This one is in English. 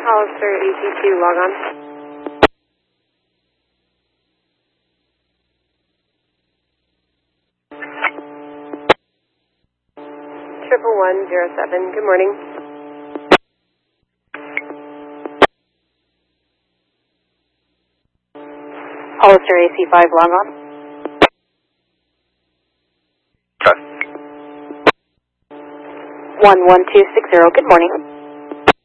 Hollister AC2, log on. Triple 107, good morning. Hollister AC5, log on. Okay. 11260, good morning.